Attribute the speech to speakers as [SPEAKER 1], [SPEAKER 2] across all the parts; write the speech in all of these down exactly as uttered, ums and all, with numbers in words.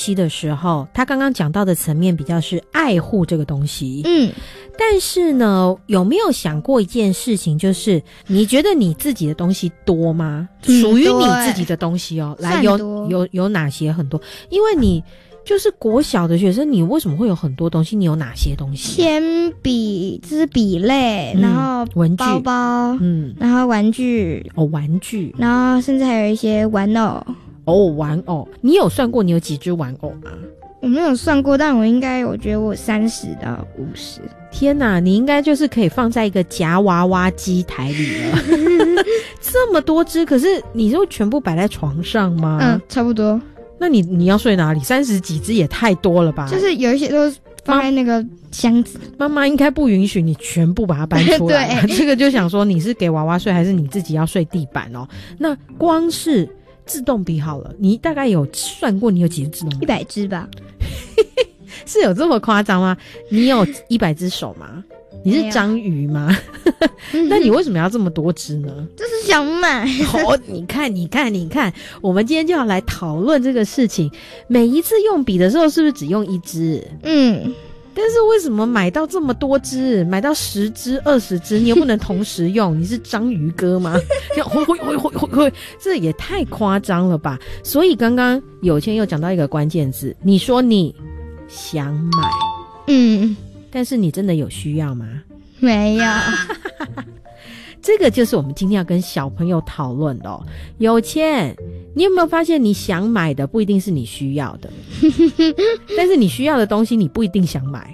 [SPEAKER 1] 西的时候，他刚刚讲到的层面比较是爱护这个东西。
[SPEAKER 2] 嗯，
[SPEAKER 1] 但是呢，有没有想过一件事情，就是你觉得你自己的东西多吗？
[SPEAKER 2] 嗯、
[SPEAKER 1] 属于你自己的东西哦，来有有有哪些很多？因为你就是国小的学生，你为什么会有很多东西？你有哪些东西、啊？
[SPEAKER 2] 铅笔，这是笔类，
[SPEAKER 1] 嗯、
[SPEAKER 2] 然后
[SPEAKER 1] 文具、
[SPEAKER 2] 包包，
[SPEAKER 1] 嗯，
[SPEAKER 2] 然后玩具，
[SPEAKER 1] 哦，玩具，
[SPEAKER 2] 然后甚至还有一些玩偶。
[SPEAKER 1] 哦，玩偶，你有算过你有几只玩偶吗？
[SPEAKER 2] 我没有算过，但我应该，我觉得我三十到五十。
[SPEAKER 1] 天哪，你应该就是可以放在一个夹娃娃机台里了。这么多只，可是你就全部摆在床上吗？
[SPEAKER 2] 嗯，差不多。
[SPEAKER 1] 那你你要睡哪里？三十几只也太多了吧？
[SPEAKER 2] 就是有一些都放在那个箱子。
[SPEAKER 1] 妈妈应该不允许你全部把它搬出来。
[SPEAKER 2] 对，
[SPEAKER 1] 这个就想说你是给娃娃睡，还是你自己要睡地板哦？那光是自动笔好了，你大概有算过你有几只自动笔？
[SPEAKER 2] 一百只吧。
[SPEAKER 1] 是有这么夸张吗？你有一百只手吗？你是章鱼吗？那你为什么要这么多只呢？
[SPEAKER 2] 就是想买。
[SPEAKER 1] 哦，你看你看你看，我们今天就要来讨论这个事情。每一次用笔的时候是不是只用一支？嗯，但是为什么买到这么多支，买到十支二十支，你又不能同时用？你是章鱼哥吗？会会会会会会，这也太夸张了吧。所以刚刚有谦又讲到一个关键字，你说你想买，嗯，但是你真的有需要吗？
[SPEAKER 2] 没有。
[SPEAKER 1] 这个就是我们今天要跟小朋友讨论的哦。有谦，你有没有发现你想买的不一定是你需要的，但是你需要的东西你不一定想买。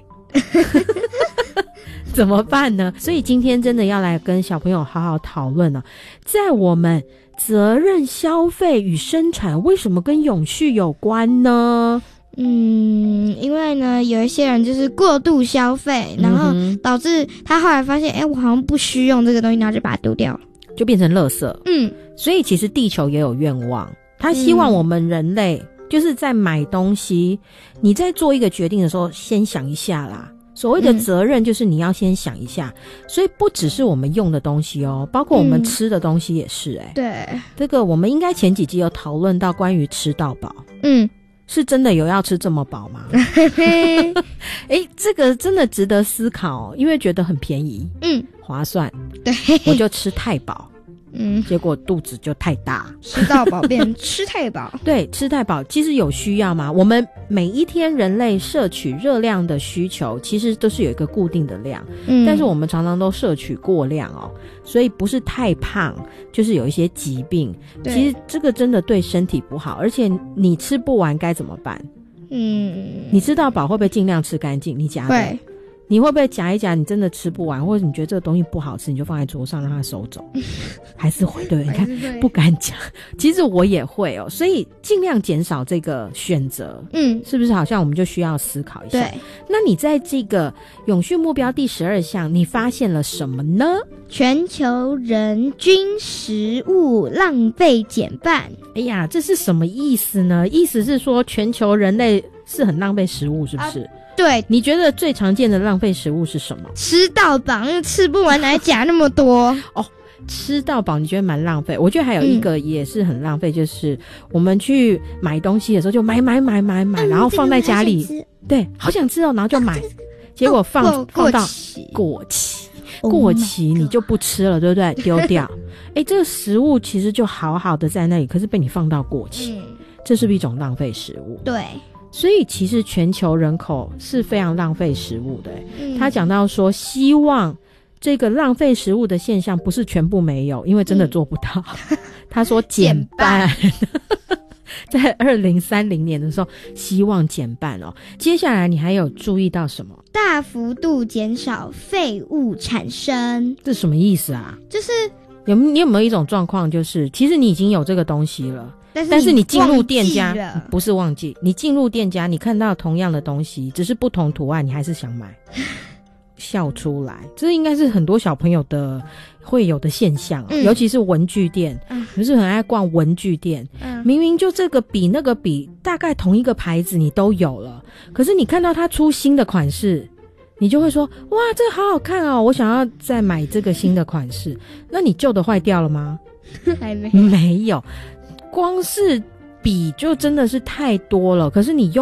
[SPEAKER 1] 怎么办呢？所以今天真的要来跟小朋友好好讨论哦，在我们责任消费与生产为什么跟永续有关呢？
[SPEAKER 2] 嗯，因为呢，有一些人就是过度消费，然后导致他后来发现，哎、欸，我好像不需用这个东西，然后就把它丢掉了，
[SPEAKER 1] 就变成垃圾。嗯，所以其实地球也有愿望，他希望我们人类、嗯、就是在买东西，你在做一个决定的时候，先想一下啦。所谓的责任就是你要先想一下、嗯、所以不只是我们用的东西哦，包括我们吃的东西也是。哎、欸，
[SPEAKER 2] 对，
[SPEAKER 1] 这个我们应该前几集有讨论到关于吃到饱。嗯，是真的有要吃这么饱吗？哎、欸，这个真的值得思考、哦，因为觉得很便宜，嗯，划算，
[SPEAKER 2] 对，
[SPEAKER 1] 我就吃太饱，
[SPEAKER 2] 嗯，
[SPEAKER 1] 结果肚子就太大，
[SPEAKER 2] 吃到饱变吃太饱。
[SPEAKER 1] 对，吃太饱其实有需要吗？我们每一天人类摄取热量的需求其实都是有一个固定的量，嗯，但是我们常常都摄取过量哦，所以不是太胖就是有一些疾病，其实这个真的对身体不好，而且你吃不完该怎么办？嗯，你吃到饱会不会尽量吃干净？你夹的
[SPEAKER 2] 会，
[SPEAKER 1] 你会不会夹一夹你真的吃不完，或者你觉得这个东西不好吃你就放在桌上让它收走？还是会，对，你看不敢讲，其实我也会哦，所以尽量减少这个选择，嗯，是不是好像我们就需要思考一下？对，那你在这个永续目标第十二项你发现了什么呢？
[SPEAKER 2] 全球人均食物浪费减半。
[SPEAKER 1] 哎呀，这是什么意思呢？意思是说全球人类是很浪费食物，是不是？啊，
[SPEAKER 2] 对，
[SPEAKER 1] 你觉得最常见的浪费食物是什么？
[SPEAKER 2] 吃到饱，因为吃不完来夹那么多。
[SPEAKER 1] 哦，吃到饱你觉得蛮浪费？我觉得还有一个也是很浪费，嗯，就是我们去买东西的时候就买买买买买，嗯，然后放在家里，这个，对，好想吃哦，然后就买，结果放，哦，放到过期。过期你就不吃了，对不对？丢掉。哎，这个食物其实就好好的在那里，可是被你放到过期，嗯，这是不是一种浪费食物？
[SPEAKER 2] 对。
[SPEAKER 1] 所以其实全球人口是非常浪费食物的，嗯，他讲到说希望这个浪费食物的现象不是全部没有，因为真的做不到，嗯，他说减半在二零三零年的时候希望减半哦。接下来你还有注意到什么？
[SPEAKER 2] 大幅度减少废物产生。
[SPEAKER 1] 这什么意思啊？
[SPEAKER 2] 就是
[SPEAKER 1] 有你有没有一种状况，就是其实你已经有这个东西了，
[SPEAKER 2] 但是 你,
[SPEAKER 1] 但是你进入店家，不是忘记，你进入店家你看到同样的东西只是不同图案，你还是想买笑出来。这应该是很多小朋友的会有的现象，嗯，尤其是文具店，嗯，就是很爱逛文具店，嗯，明明就这个笔那个笔大概同一个牌子你都有了，可是你看到它出新的款式你就会说哇这个好好看哦，我想要再买这个新的款式。那你旧的坏掉了吗？
[SPEAKER 2] 还没有。
[SPEAKER 1] 没有，光是笔就真的是太多了，可是你用